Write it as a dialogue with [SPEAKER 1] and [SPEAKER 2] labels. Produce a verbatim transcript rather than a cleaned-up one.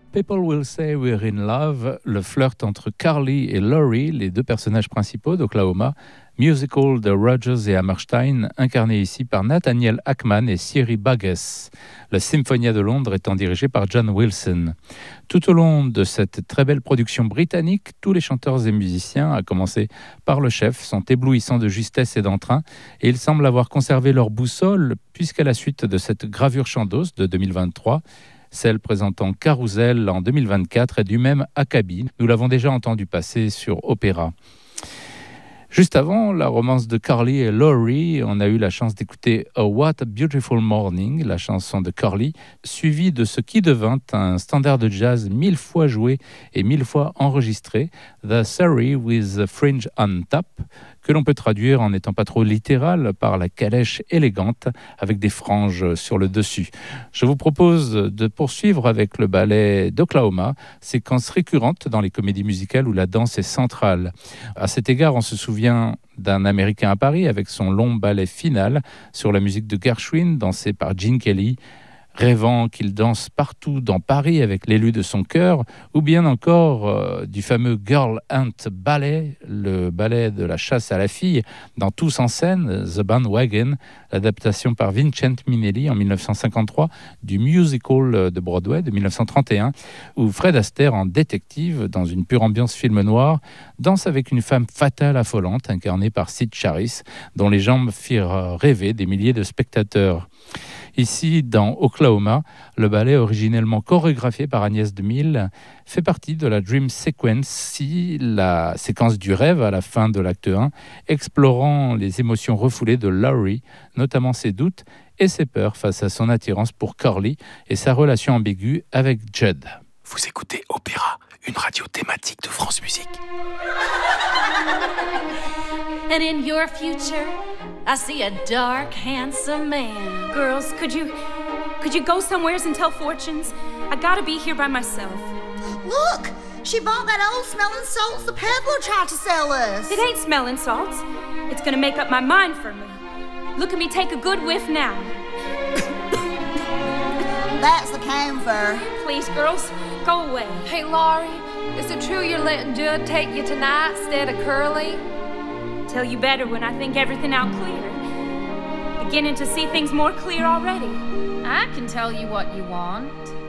[SPEAKER 1] People Will Say We're in Love, le flirt entre Carly et Laurie, les deux personnages principaux d'Oklahoma, musical de Rodgers et Hammerstein, incarné ici par Nathaniel Ackman et Siri Burgess, la Symphonia de Londres étant dirigée par John Wilson. Tout au long de cette très belle production britannique, tous les chanteurs et musiciens, à commencer par le chef, sont éblouissants de justesse et d'entrain, et ils semblent avoir conservé leur boussole, puisqu'à la suite de cette gravure chandos de deux mille vingt-trois, celle présentant Carousel en deux mille vingt-quatre est du même acabit. Nous l'avons déjà entendu passer sur Opéra. Juste avant la romance de Carly et Laurie, on a eu la chance d'écouter A What a Beautiful Morning, la chanson de Carly, suivie de ce qui devint un standard de jazz mille fois joué et mille fois enregistré, The Surrey with the Fringe on Top, que l'on peut traduire en n'étant pas trop littéral par la calèche élégante avec des franges sur le dessus. Je vous propose de poursuivre avec le ballet d'Oklahoma, séquence récurrente dans les comédies musicales où la danse est centrale. À cet égard, on se souvient d'un Américain à Paris avec son long ballet final sur la musique de Gershwin, dansé par Gene Kelly, rêvant qu'il danse partout dans Paris avec l'élu de son cœur, ou bien encore euh, du fameux Girl Hunt Ballet, le ballet de la chasse à la fille, dans Tous en scène, The Bandwagon, l'adaptation par Vincent Minnelli en dix-neuf cent cinquante-trois du musical de Broadway de dix-neuf cent trente et un, où Fred Astaire, en détective, dans une pure ambiance film noir, danse avec une femme fatale affolante, incarnée par Sid Charisse, dont les jambes firent rêver des milliers de spectateurs. Ici, dans Oklahoma, le ballet, originellement chorégraphié par Agnès de Mille, fait partie de la Dream Sequence, la séquence du rêve à la fin de l'acte un, explorant les émotions refoulées de Laurie, notamment ses doutes et ses peurs face à son attirance pour Carly et sa relation ambiguë avec Judd.
[SPEAKER 2] Vous écoutez Opéra, une radio thématique de France Musique.
[SPEAKER 3] And in your future, I see a dark, handsome man.
[SPEAKER 4] Girls, could you, could you go somewheres and tell fortunes? I gotta be here by myself.
[SPEAKER 5] Look, she bought that old smelling salts the peddler tried to sell us.
[SPEAKER 4] It ain't smelling salts. It's gonna make up my mind for me. Look at me take a good whiff now.
[SPEAKER 5] That's the camphor.
[SPEAKER 4] Please, girls, go away.
[SPEAKER 3] Hey, Laurie, is it true you're letting Judd take you tonight instead of Curly?
[SPEAKER 4] Tell you better when I think everything out clear. Beginning to see things more clear already.
[SPEAKER 3] I can tell you what you want.